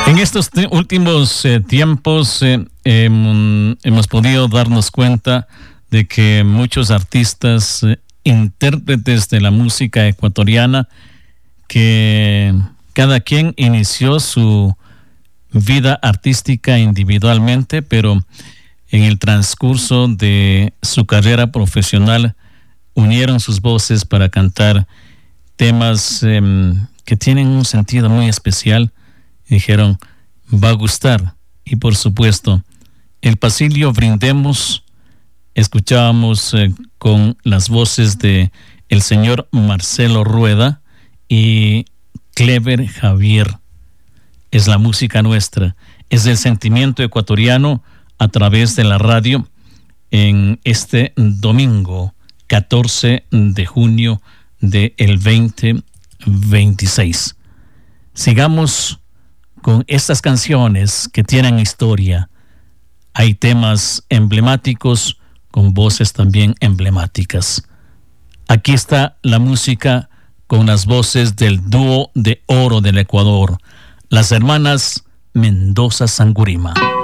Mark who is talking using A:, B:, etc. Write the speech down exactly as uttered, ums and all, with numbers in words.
A: En estos te- últimos eh, tiempos eh, em, hemos podido darnos cuenta de que muchos artistas, eh, intérpretes de la música ecuatoriana, que cada quien inició su vida artística individualmente, pero en el transcurso de su carrera profesional unieron sus voces para cantar temas eh, que tienen un sentido muy especial. Dijeron, va a gustar. Y por supuesto, el Pasilio Brindemos, escuchábamos eh, con las voces de el señor Marcelo Rueda y Clever Javier. Es la música nuestra, es el sentimiento ecuatoriano a través de la radio en este domingo catorce de junio del veinte veintiséis. Sigamos con estas canciones que tienen historia. Hay temas emblemáticos con voces también emblemáticas. Aquí está la música con las voces del dúo de oro del Ecuador, las hermanas Mendoza Sangurima.